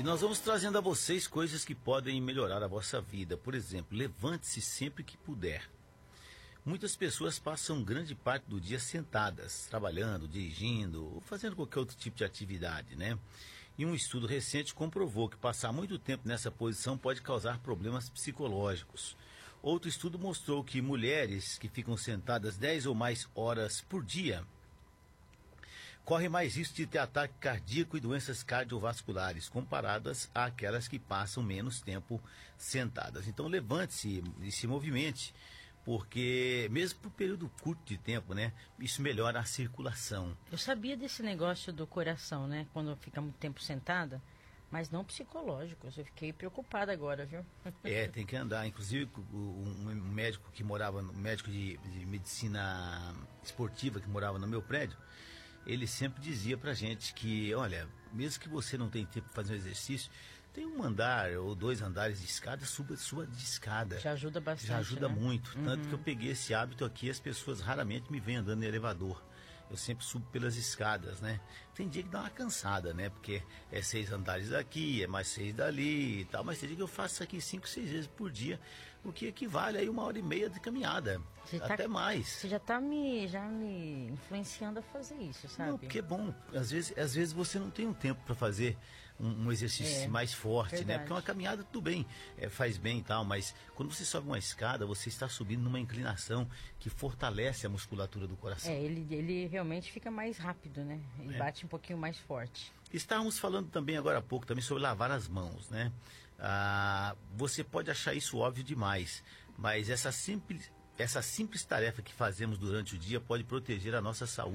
E nós vamos trazendo a vocês coisas que podem melhorar a vossa vida. Por exemplo, levante-se sempre que puder. Muitas pessoas passam grande parte do dia sentadas, trabalhando, dirigindo ou fazendo qualquer outro tipo de atividade, né? E um estudo recente comprovou que passar muito tempo nessa posição pode causar problemas psicológicos. Outro estudo mostrou que mulheres que ficam sentadas 10 ou mais horas por dia correm mais risco de ter ataque cardíaco e doenças cardiovasculares, comparadas àquelas que passam menos tempo sentadas. Então levante-se e se movimente, porque mesmo por um período curto de tempo, né, isso melhora a circulação. Eu sabia desse negócio do coração, né, quando fica muito tempo sentada, mas não psicológico. Eu fiquei preocupada agora, viu? Tem que andar. Inclusive, um médico que morava, um médico de medicina esportiva que morava no meu prédio, ele sempre dizia pra gente que, olha, mesmo que você não tenha tempo para fazer um exercício, tem um andar ou 2 andares de escada, suba de escada. Já ajuda bastante, já ajuda, né? muito. Tanto que eu peguei esse hábito aqui, as pessoas raramente me veem andando em elevador. Eu sempre subo pelas escadas, né? Tem dia que dá uma cansada, né? Porque é 6 andares daqui, é mais 6 dali e tal. Mas tem dia que eu faço isso aqui 5, 6 vezes por dia, o que equivale aí 1h30 de caminhada. Até mais. Você já está me influenciando a fazer isso, sabe? Não, porque é bom. Às vezes você não tem um tempo para fazer um exercício mais forte, verdade, né? Porque uma caminhada tudo bem, faz bem e tal, mas quando você sobe uma escada, você está subindo numa inclinação que fortalece a musculatura do coração. Ele realmente fica mais rápido, né? Ele bate um pouquinho mais forte. Estávamos falando também agora há pouco também sobre lavar as mãos, né? Você pode achar isso óbvio demais, mas essa simples tarefa que fazemos durante o dia pode proteger a nossa saúde